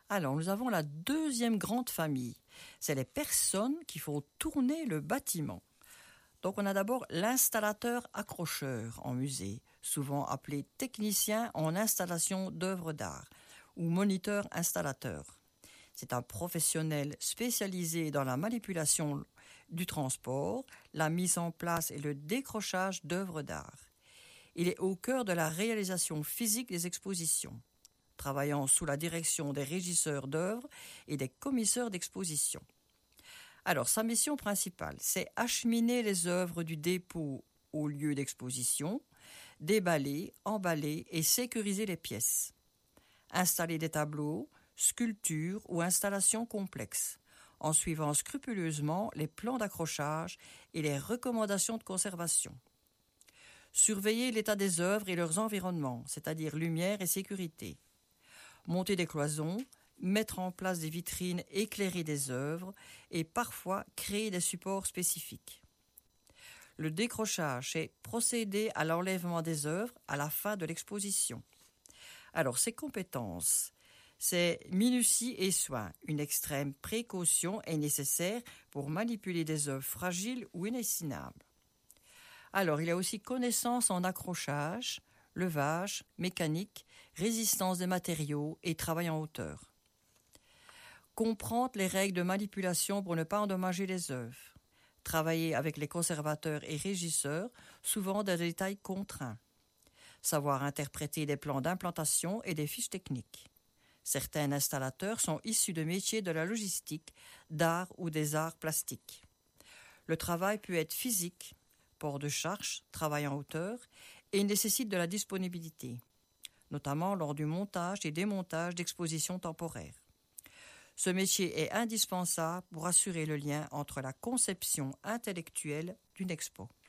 Alors, nous avons la deuxième grande famille. C'est les personnes qui font tourner le bâtiment. Donc, on a d'abord l'installateur accrocheur en musée, souvent appelé technicien en installation d'œuvres d'art ou moniteur installateur. C'est un professionnel spécialisé dans la manipulation du transport, la mise en place et le décrochage d'œuvres d'art. Il est au cœur de la réalisation physique des expositions, travaillant sous la direction des régisseurs d'œuvres et des commissaires d'exposition. Alors, sa mission principale, c'est acheminer les œuvres du dépôt au lieu d'exposition, déballer, emballer et sécuriser les pièces, installer des tableaux, sculptures ou installations complexes, en suivant scrupuleusement les plans d'accrochage et les recommandations de conservation. Surveiller l'état des œuvres et leurs environnements, c'est-à-dire lumière et sécurité. Monter des cloisons, mettre en place des vitrines éclairées des œuvres et parfois créer des supports spécifiques. Le décrochage, c'est procéder à l'enlèvement des œuvres à la fin de l'exposition. Alors, ces compétences, c'est minutie et soin. Une extrême précaution est nécessaire pour manipuler des œuvres fragiles ou indessinables. Alors, il y a aussi connaissance en accrochage, levage, mécanique, résistance des matériaux et travail en hauteur. Comprendre les règles de manipulation pour ne pas endommager les œuvres. Travailler avec les conservateurs et régisseurs, souvent des détails contraints. Savoir interpréter des plans d'implantation et des fiches techniques. Certains installateurs sont issus de métiers de la logistique, d'art ou des arts plastiques. Le travail peut être physique, port de charge, travail en hauteur, et nécessite de la disponibilité, notamment lors du montage et démontage d'expositions temporaires. Ce métier est indispensable pour assurer le lien entre la conception intellectuelle d'une expo.